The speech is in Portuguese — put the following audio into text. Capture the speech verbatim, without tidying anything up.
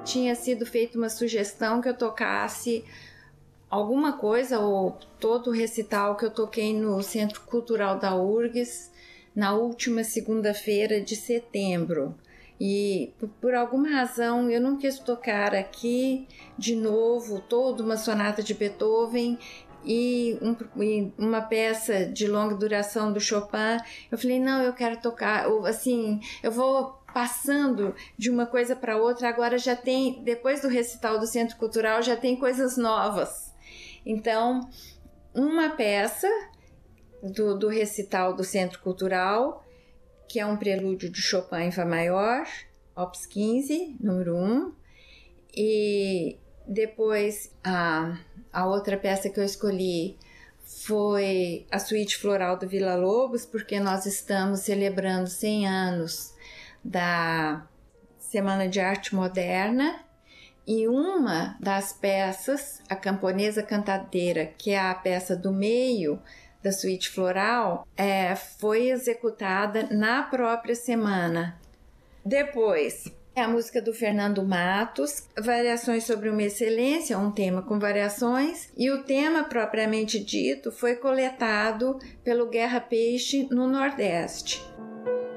tinha sido feita uma sugestão que eu tocasse alguma coisa, ou todo o recital que eu toquei no Centro Cultural da U R G S na última segunda-feira de setembro. E por alguma razão eu não quis tocar aqui de novo toda uma sonata de Beethoven e, um, e uma peça de longa duração do Chopin. Eu falei, não, eu quero tocar, assim, eu vou passando de uma coisa para outra. Agora já tem, depois do recital do Centro Cultural, já tem coisas novas. Então, uma peça do, do recital do Centro Cultural, que é um prelúdio de Chopin em Fá maior, Opus quinze, número um, e depois a, a outra peça que eu escolhi foi a Suíte Floral do Villa-Lobos, porque nós estamos celebrando cem anos da Semana de Arte Moderna. E uma das peças, a Camponesa Cantadeira, que é a peça do meio da Suíte Floral, é, foi executada na própria semana. Depois, é a música do Fernando Matos, Variações sobre uma Excelência, um tema com variações, e o tema propriamente dito foi coletado pelo Guerra Peixe no Nordeste.